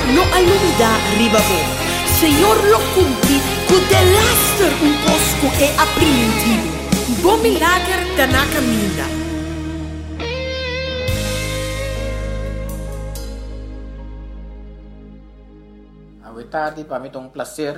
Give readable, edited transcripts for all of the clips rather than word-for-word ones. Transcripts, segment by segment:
lo alumida ribabo. Senhor lo cumpri, cu de laster un cosco e aprimentivo. Bom milagre da na caminha. Boa tarde, para mim é um prazer.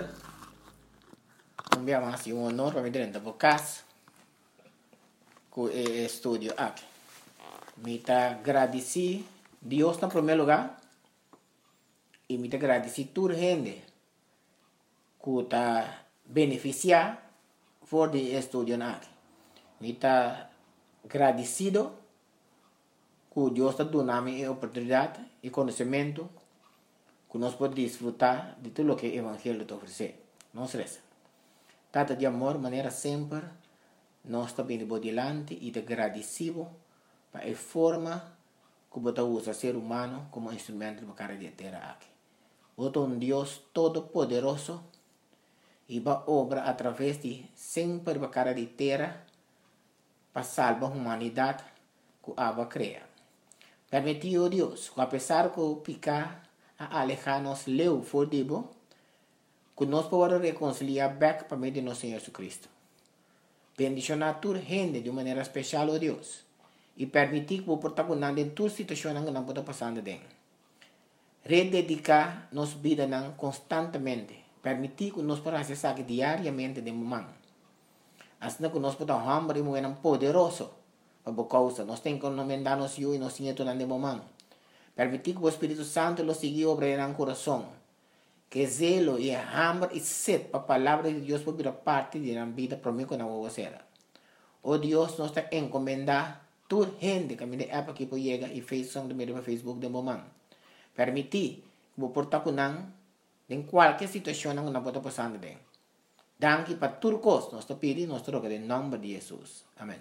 É um honor para mim dentro da casa com o estúdio aqui. Me agradeci Deus em primeiro lugar e me agradeci toda a gente que está beneficiar por o estúdio aqui. Me agradecido que Deus está dando a oportunidade e conhecimento que nós podemos desfrutar de tudo o que o Evangelho te oferece. Não se resta. Tata de amor, maneira sempre, nós também vamos adiante e te agradecido para a forma que você usa o ser humano como instrumento para cara de terra aqui. Você é um Deus todo-poderoso e vai obra através de sempre para cara de terra para salvar a humanidade que a cria. Permitiu Deus, que apesar que o picar a alejar-nos leu for dibo, que nós podemos reconciliar back para meio de nosso Senhor Jesus Cristo. Bendicionar toda gente de maneira especial, oh Deus, e permitir que o protagonista em toda situação que não pode passar dentro. Rededicar nossa vida constantemente, permitir que nós podamos acessar diariamente de momento. Assim que nós podemos hambre e poderoso para a causa, nós temos que encomendar-nos e nós temos de momento. Permitir que o Espírito Santo lo siga obrando no coração. Que zelo e hambre e sede para a palavra de Deus por parte de la vida para mim que não vou ser. Oh Deus, nós está encomendar toda gente que me dá aqui para chegar e fez som de Facebook de momento. Permitir que o protagonista em qualquer situação que não pode passar dentro. Danke para tudo coisa, nós está pedindo, nós troca em nome de Jesus. Amém.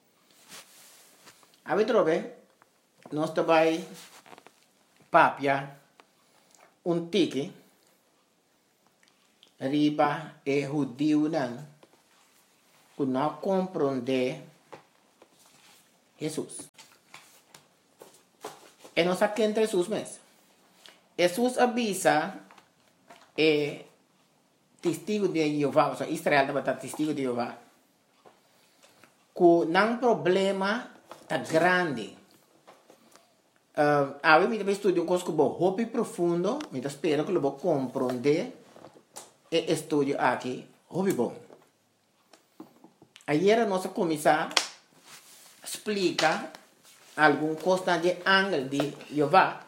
A ver, trobe, nós está vai papia tique riba e judeu que não compreende Jesus. E nós aqui entre Jesus mesmo. Jesus avisa testigo de Jeová, ou seja, Israel estava testigo de Jeová, que não problema tá grande. Agora, eu estudo um curso que é hobby profundo, eu espero que eu vou compreender e estudo aqui, hobby bom. Ayer nós começamos a explicar algum coisa de ângulo de Jeová.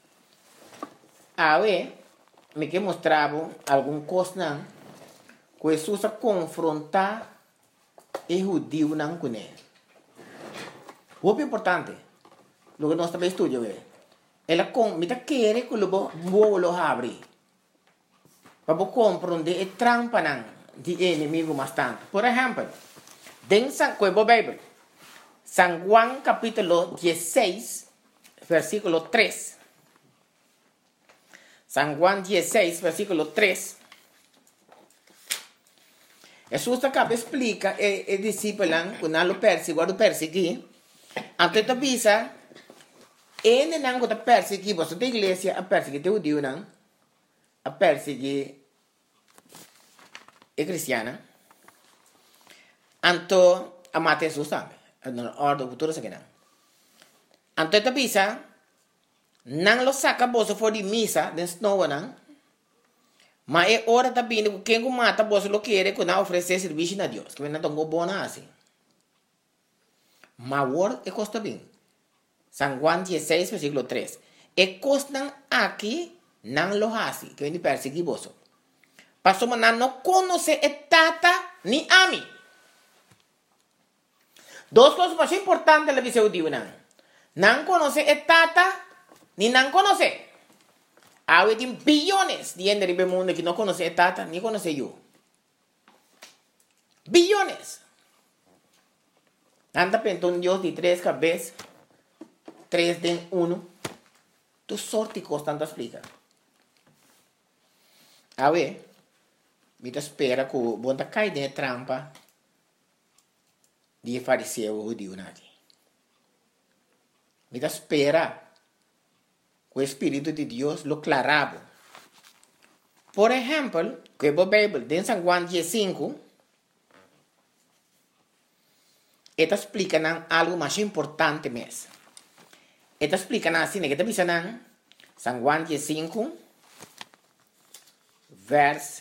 Agora, me que mostrava algum coisa que Jesus confrontar o judeu não com ele. Hobby importante. Lo que nós também estudamos ela me quer que eu vou abrir para compreender a trampa de inimigo bastante. Por exemplo, dentro da Bíblia, San Juan capítulo 16, versículo 3. San Juan 16, versículo 3. Jesus acaba explica e discípulo que não lo persegui. Então avisa ele não está perseguindo a igreja, a perseguir o judeu, a perseguir a cristiana. Então, a matar Jesus também. Na ordem futura, isso aqui não. Então, ele avisa, não lo saca bolsa fora de missa, dentro de novo, não. Mas é hora também que quem mata bolsa lo quer, que não oferecer serviço a Deus. Que não tem bom assim. Mas agora é costa bem. San Juan 16, versículo 3. E costan aqui não lo hace, que vem perseguir você. Pastor, mas não conhece a tata nem a mim. Duas coisas mais importantes da visão de Deus. Não conhece a tata, nem não conhece. Há bilhões de gente no mundo que não conhece a tata, nem conhece eu. Bilhões. Anda pensando Deus de 3 cabeças. 3 de 1, tu sorte constante explica. A ver, me espera que o bom cai de trampa de fariseu judeu aqui. Me espera o Espíritu de Dios lo claraba. Por ejemplo, que la Biblia, en San Juan 15, esta explica algo más importante más. Esta explica así, que te dicen San Juan 15, vers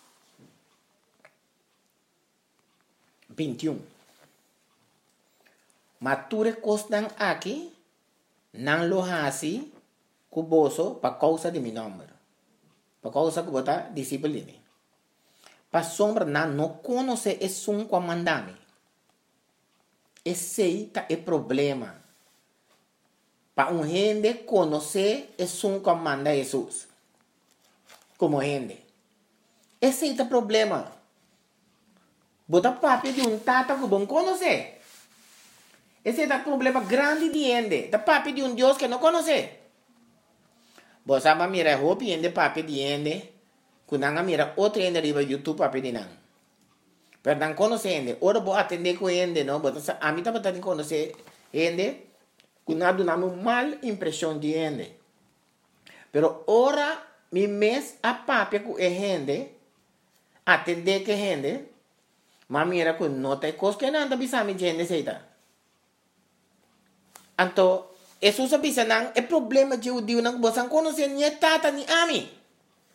21. Mature costan aquí, nan lo hasi, cuboso, pa causa de mi nombre. Pa causa que bota discípulo de mí. Pa sombra nan no conoce es un comandame. Esse é o problema. Para gente conhecer é um comando de Jesus. Como gente. Esse é o problema. Bota papo de tata que bom conhecer. Esse é o problema grande de gente. Da papo de Deus que não conhece. Você vai mirar roupa de papo de gente. Quando você mira outra gente no YouTube papo de não. Perdão, conhecendo. Ora, vou atender com ele, não? A mim também está conhecer ele, que nada dá uma mal impressão de ele. Pero ora, me mês a papel com ele, atender com ele, mas mira que não tem coisa que não bisa me gente seita. Então, isso se bisa não é problema de judeu não você conhecer nem tata nem ami.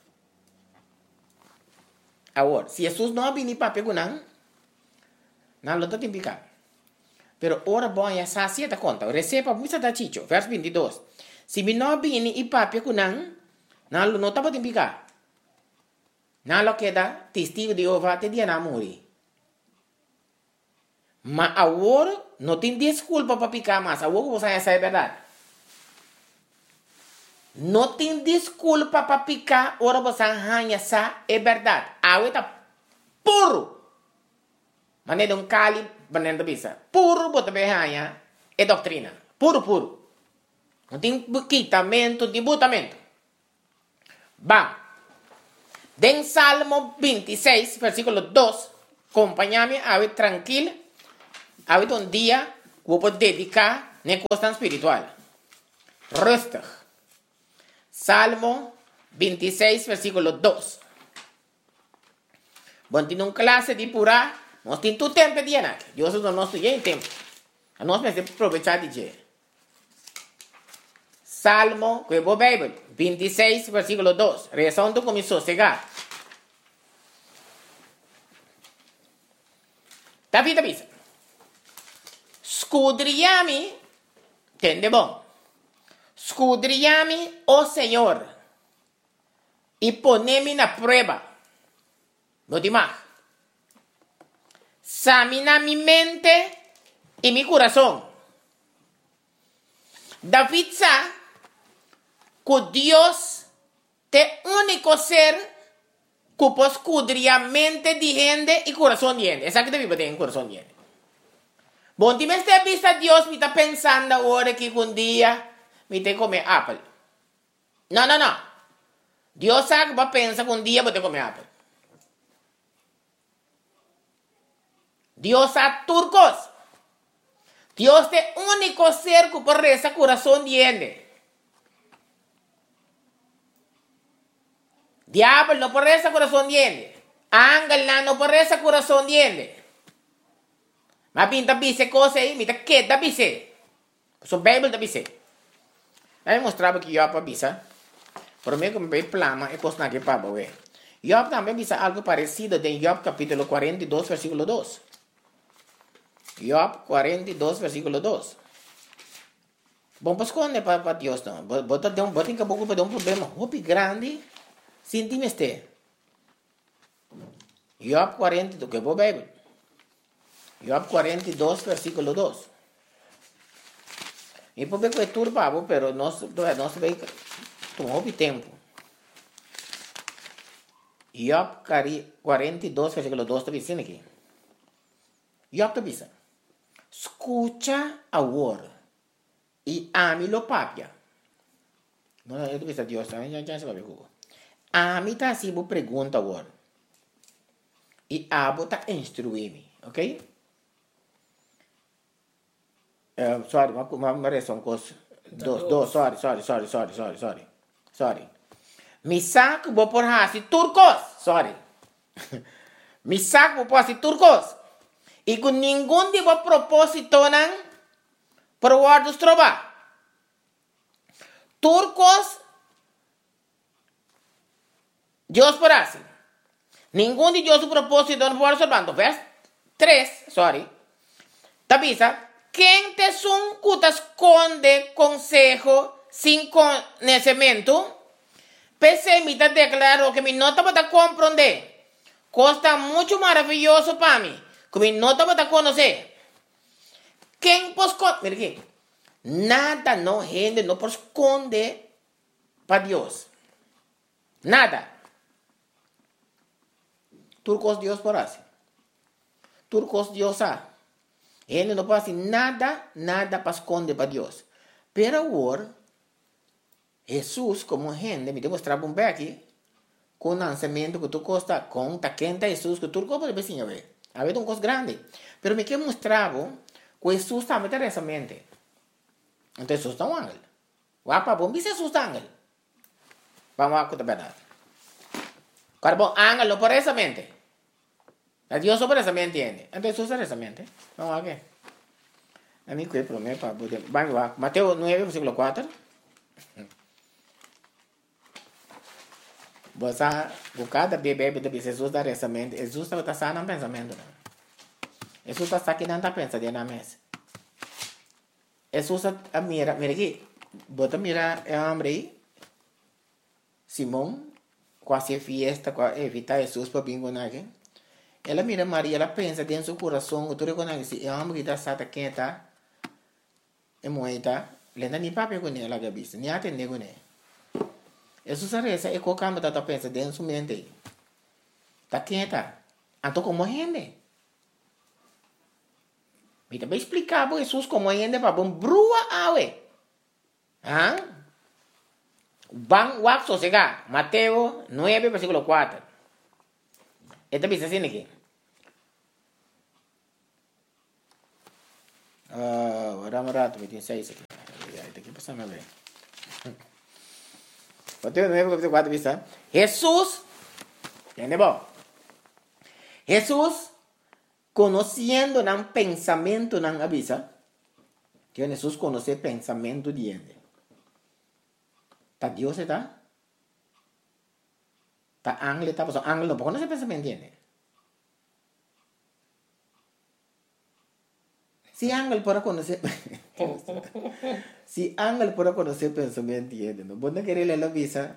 Agora, se Jesus não abrir papel com não lo tem picar. Pero ora bom ya sacia da conta. Recepa muita da chicho, verso 22. Se me não abrir papel com não lo não tá tem picar. Não lo queda testigo de Jeová te dia na morrer. Mas agora não tem desculpa para picar mais. Agora você essa é verdade. Não tem desculpa para picar, ora você arranha essa, é verdade. A outra puro. Mas não é um cali, banana bisa. Puro, bota bem arranha, é doutrina. Puro, puro. Não tem quitamento, debutamento. Bam. Den Salmo 26, versículo 2. Acompanha-me, a ver tranquilo. A ver um dia, vou dedicar na questão espiritual. Rustig. Salmo 26, versículo 2. Bom, tem uma classe de pura, nós temos todo tempo de anar. Deus não nos tem tempo. Nós precisamos aproveitar de dia. Salmo, que é a Bíblia, 26, versículo 2. Reação do começou a chegar. David avisa. Escudriame, entende bom? Escudriame, oh Senhor, e poneme na prueba. No demás. Examina mi mente y mi corazón. David sabe que Dios es el único ser que puede escudriar mente de gente y corazón de gente. Esa que te vive en corazón de gente. Bom, si me está visto a Dios, me está pensando ahora que un día me te comer apple. No. Dios sabe que va a pensar que un día voy a comer apple. Dios sabe turcos. Dios es el único ser que puede rezar corazón de gente. Diablo no puede rezar corazón de gente. Ángel no puede rezar corazón de gente. Mas pinta bise cosa aí, mita queda bise. So Bible da bise. Aí mostrava que Job bisa. Por mim que me plama é coisa que para ver. Job também bisa algo parecido em Job capítulo 42, versículo 2. Job 42, versículo 2. Bom, pues quando para Deus não. Bota em caboclo para um problema muito grande. Sintime este. Job 42, que é a Bíblia. Job 42, versículo 2. E por ver que é turbado, pero nós vai tomar tempo. Job 42, versículo 2 está dizendo aqui. Job está dizendo: escucha agora e ame-lo papia. Não, eu estou dizendo Deus, já se vai ver. Ame está assim, vou perguntar agora. E abo está instruir-me, ok? Sorry, uma reação coisa Dos, sorry. Misak bo por hasi turcos, sorry. Misak bo por hasi turcos. E com nenhum tipo de propósito não por guardos trova. Turcos, Deus por hasi. Nenhum de Deus propósito não pode observar. Verso 3, sorry. Tabisa, quem te te esconde consejo sem conhecimento, pessimista declarou que me nota para compreender. Costa muito maravilhoso para mim, que me nota para conhecer. Quem pode esconder? Mira aqui. Nada não rende, não pode esconder para Deus. Nada. Turcos Deus por assim. Turcos Deus há. Ele não pode nada para esconder para Deus. Pero agora, Jesus, como gente, me demonstrava um aqui, com o lançamento que tu costa, com a quenta Jesus, que tu pode ver, ver. Havia coisa grande. Pero me que mostrava que Jesus também tem essa mente. Então Jesus está um ángel. Wapa bom, se Jesus está ángel. Vamos a contar a verdade. Quando bom ángel não por essa mente. A Dios sobre esa mente entiende. Entonces usa esa mente. Vamos a ver. A mí que prometo para poder. Vamos a Mateo 9, versículo 4. Você buscar bebê de Jesus dar essa mente. Jesus está sano no pensamento. Jesus está aqui não está pensando na mesa. Jesus mira aqui. Bota mira é homem aí. Simão quase fiesta para evitar Jesus para vir com aqui. Ela mira Maria, ela pensa dentro do coração, tu reconhece, é homem que está sata quem está, é moeda, lenda nem papel com ela, gabista, nem atende com ela. Jesus a reza, é qualquer coisa que pensa dentro do mente. Tá quem está? Então como rende? Me também explicar para Jesus como rende para bom brua awe. Bang wak sosega, Mateo 9, versículo 4. Esta bisa assim aqui. Vamos rato, me tem 6 aqui. Esta aqui passa mais bem. Mateo 9, versículo 4, bisa. Jesus, entendeu? Jesus, conhecendo o pensamento não avisa. Que Jesus conhece o pensamento de ele. Tá Deus está? Tá ángel está passando. Ángel não pode conhecer o pensamento de ele. Se ángel pode conhecer... Se ángel pode conhecer o pensamento de ele, não pode querer ler a visa...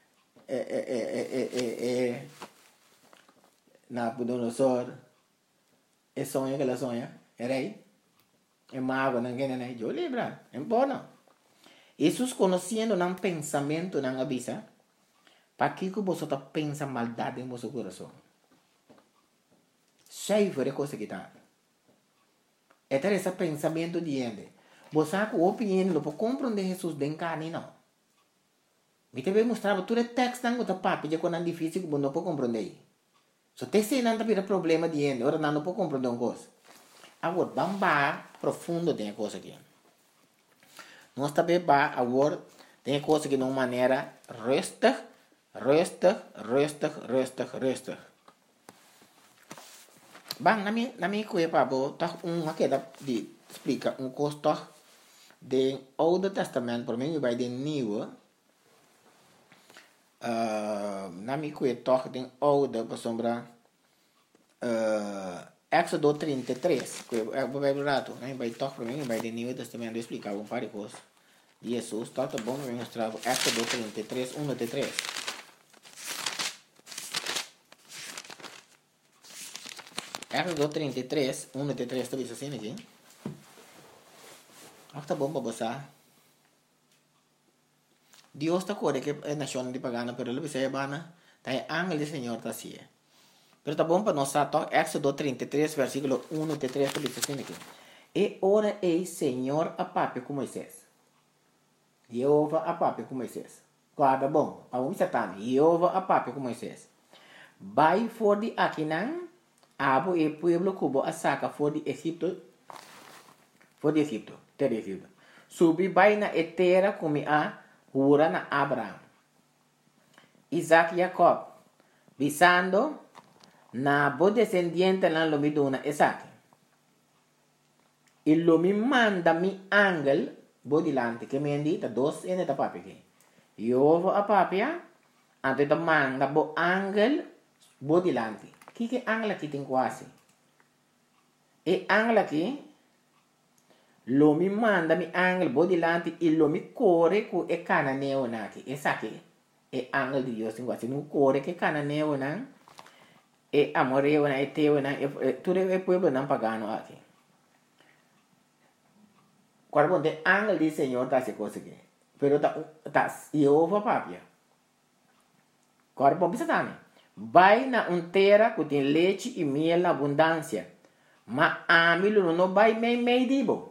Nabucodonosor... É sonho que ela sonha. É rei. É mago, não quer nem. Eu lembro. É bom. Jesus conhecendo o pensamento não avisa. Para que você está pensando maldade em seu coração? Cheio de coisa que está. É esse pensamento de ele. Você a opinião não pode compreender Jesus de carne, não. Me também mostrava todo o texto não está papo, já quando é difícil que não pode compreender. Se você não tem problema de ele, agora não pode compreender uma coisa. Agora, vamos profundo tem coisa aqui. Nós também agora tem coisa que de uma maneira resta. Bang, na minha coisa para bo, tá aqui de explica custo do Old Testamento, por mim vai de New. Na minha coisa toque de Old para sombra Éxodo 33, que vai rato, né? Vai toque para mim vai de New Testamento explicar um par de coisas. Jesus, tá bom, vai mostrar Éxodo 33, 1 até 3. Éxodo 33, 1 até 3, está assim aqui? Está bom para você. Deus está corre que é nação de pagana, pero ele vai bana, tá é ángel do Senhor está assim. Pero está bom para nós tá Éxodo 33, versículo 1 até 3, está assim aqui. E ora ei Senhor a papo com Moisés. Jeová a papo com Moisés. Guarda bom, para o Satan, Jeová a papo com Moisés. Vai for de Aquinan, abo e pueblo cubo a saca for de Egipto, terra Egipto. subi vai na etera como a hura na Abraham. Isaac e Jacob. Visando na bo descendiente na lomiduna Isaac. E lomi manda mi angel bo dilante que me indita dos ene da papi que. Io a papia ante da manda bo angel bo dilante. Que angel aqui tem quase. E angel aqui lo mi manda mi angel bo dilante e lo mi corre cu e cananeo naki. E sa che e angel di Dios in quasi non corre che cananeo na e amoreo na e teo na e tu deve pueblo nan pagano aqui. Quando de angel di Señor ta se cosa che. Pero ta Jehová papia. Quando bisa tame. Vai na un terra cu tem leite e miel na abundância. Ma amilo no vai mei dibo.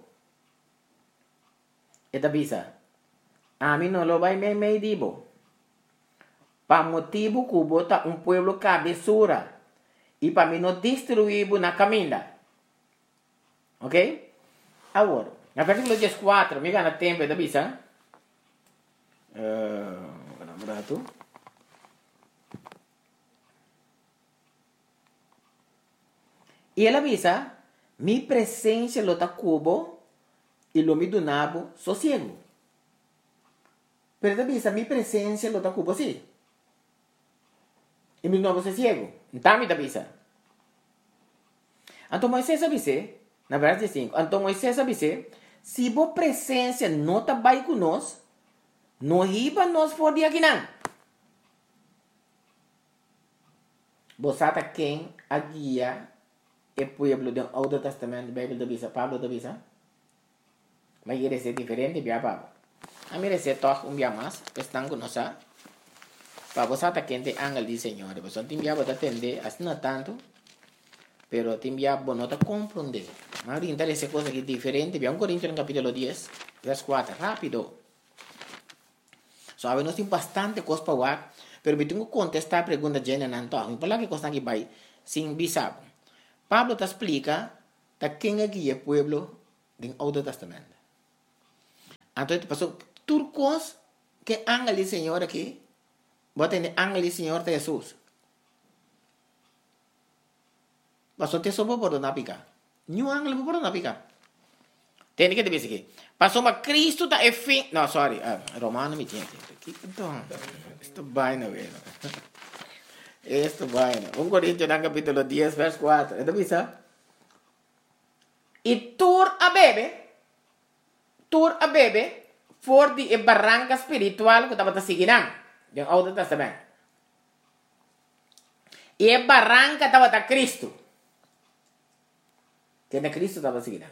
Eta bisa. Ami no lo vai mei dibo. Pa motivo que bota un pueblo cabezura. E para mim não destruir na caminha. Ok? Agora, no versículo 14, me gana tempo, eta bisa. Berapa? E ela avisa, mi presença lota cubo e lo mi donavo sossego. Pero ela avisa, mi presença lota cubo sim. E mi novo sossego. Então me avisa. Então Moisés avisa, na verdade 5, então Moisés avisa, se a presença não está bem conosco, não riba nós for de aqui não. Você está quem a guia o pueblo do Antigo Testamento, Bíblia da Bisa, Pablo da Bisa. Mas ele é diferente de Pablo. A mim é toque dia mais, estão conosco. Para você tá quente angel do Senhor, você tem que atender, assim não tanto, pero tem que não te compreender. Mas interessa coisa que diferente. Vamos Coríntios no capítulo 10, verso 4, rápido. Sabe, nós temos bastante coisa para falar, pero eu tenho que contestar a pergunta de Jana Nanto. Não falar que coisa que vai sem bisabo. Pablo te explica de quem é que é o pueblo do Antigo Testamento. Então, passou turcos que angel do Senhor aqui, vou ter angel do Senhor de Jesus. Passou te soube por não picar. Nenhum angel por não picar. Tem que dizer aqui. Passou uma Cristo da fim. Não, sorry. Romano me tinha. Então, isto vai na vez. Isto vai na. 1 Coríntios no capítulo 10, verso 4. Então, bisa? E tur a bebe, for de barranca espiritual que estava seguindo. Do Antigo Testamento. E a barranca estava da Cristo. Que na Cristo estava seguindo.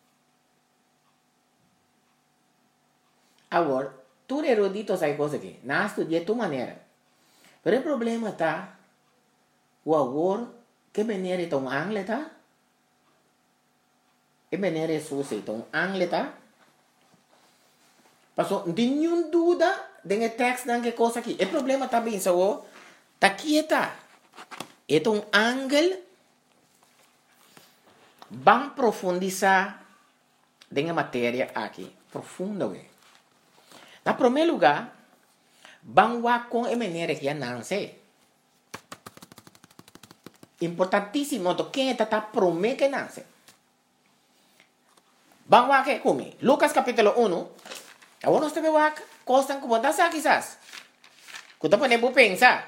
Agora, tu erudito sai coisa aqui. Não estudia tua maneira. Mas o problema está, o agora, que maneira é um angle, tá? Que maneira é sua, então, angle, tá? Passou, não tem nenhuma dúvida de texto não que coisa aqui. O problema está bem, só, tá aqui, tá? É um angle, vamos profundizar na matéria aqui. Profunda, ué. Na primeiro lugar, vamos com a maneira que não sei. Importantíssimo, quem está prometendo que não sei. Vamos aqui comigo. Lucas capítulo 1. Agora nós temos aqui coisas como essa quizás. Que tu podemos pensar.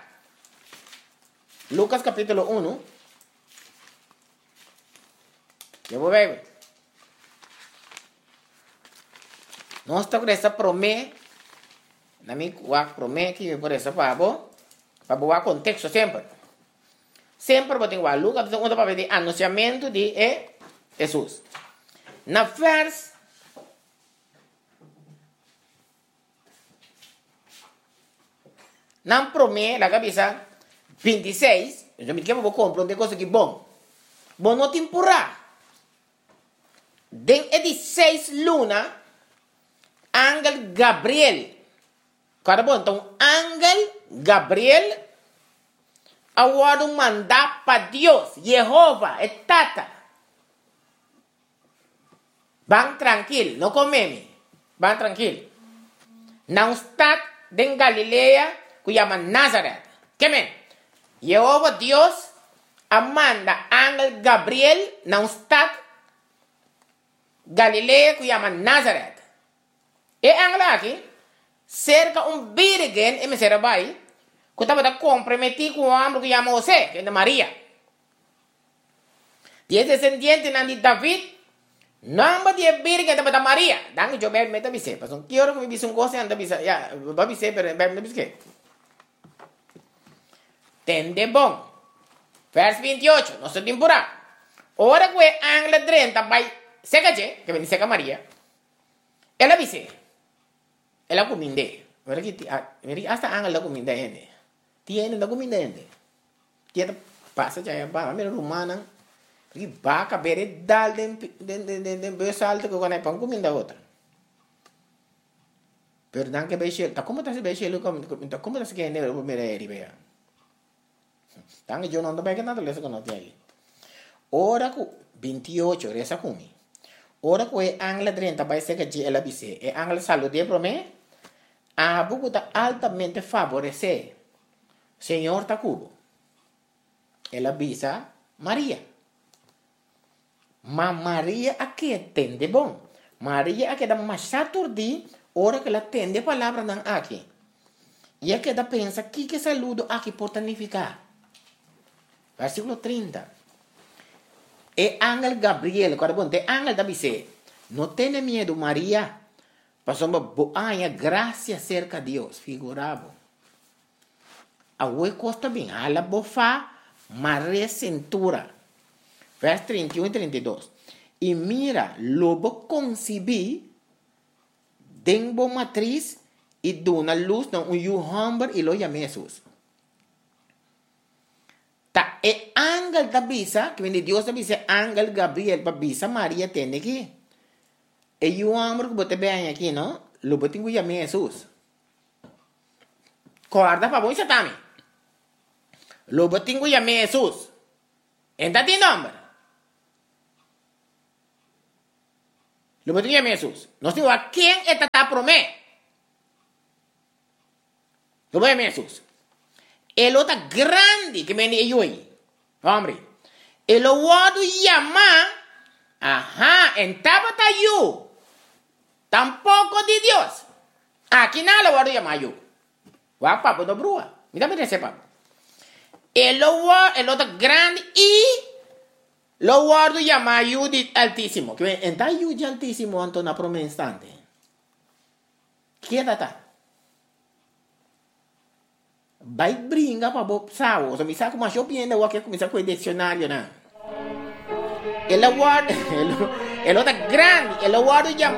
Lucas capítulo 1. Eu vou ver. Nós estamos com essa promessa. Na minha promessa que por essa para boa contexto sempre. Sempre vou ter que Lucas capítulo 1 para ver o anunciamento de Jesus. Na verso na promessa, na cabeça 26, eu me quero compreender coisa que bom. Bom não temporada. Den 16 luna, Ángel Gabriel. Cara bom, então Ángel Gabriel agora mandar para Deus, Jeová, é tata. Bang tranquilo, não comeme. Van tranquilo. Não está em Galileia, que chama Nazareth. Que men? Jehová Deus manda ángel Gabriel, não está Galileia, que chama Nazareth. E ángel aqui, cerca virgem, e me será vai, que estava comprometido com o homem que chama José, que é Maria. E é descendente de David, nome de virgem estava da Maria. Danke, eu bebo meta bise. Mas não quero que me bise coisa anda bise. Ya, vai bise, pero bebe me bise. Tende bom. Verso 28, nossa temporada. Ora que o ángel 30 vai seca que vem seca Maria. Ela bise. Ela cominde. Ora que hasta ángel la cominde ende. Tiene la cominde ende. Tiene passa já ba, mira romana. Porque vaca bere dal den besalto que quando é pão comida outra. Perdão que beixe, tá como tá se beixe como tá se que ne o mereri bea. Tang eu não tô bem nada lesa que não tem aí. Ora que 28 resa comi. Ora que o ángel 30 vai ser que ela bise. E ángel salude para mim. A buco tá altamente favorecer. Senhor tá cubo. Ela bisa Maria. Mas Maria aqui entende bom. Maria aqui dá mais saturdi, ora que ela entende a palavra não aqui. E aqui dá pensa que saludo aqui pode significar. Versículo 30. E ángel Gabriel, quando bom, te ángel da bise, não tenha medo Maria, passou uma boa graça cerca de Deus, figurado. A oi costa bem, ela bofa, Maria cintura. Verso 31 e 32. E mira, lobo concebi, denbo matriz, e dona luz, não, humber, e lo chama Jesus. Tá, e ángel da bisa, que vem de Deus da bisa, ángel Gabriel, para bisa, Maria tem aqui. E o humber que bote bem aqui, não? Lobo tem que chamar Jesus. Corda para bom, Satami. Lobo tem que chamar Jesus. Entra de nome. Lo que tinha Jesus. Nós temos a quem está a prometer. Lo que Jesus. Ele está grande que vem de hoje. Homem. Ele pode chamar. En tabata eu. Tampouco de Deus. Aqui não ele pode chamar eu. O papo do brua. Me dá para dizer papo. Ele está grande e lo guardo llama Judith Altísimo. Que entra Judith Altísimo anto na promessa instante. Que é data? Vai brincar para o sábado. Se me saca uma shopping, eu quero começar com o dicionário, não. Ele guarda, ele está grande, ele guarda llama